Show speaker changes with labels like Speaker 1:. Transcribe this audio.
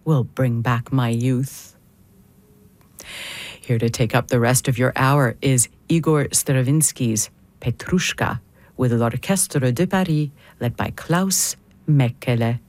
Speaker 1: will bring back my youth. Here to take up the rest of your hour is Igor Stravinsky's Petrushka with l'Orchestre de Paris, led by Klaus Mekele.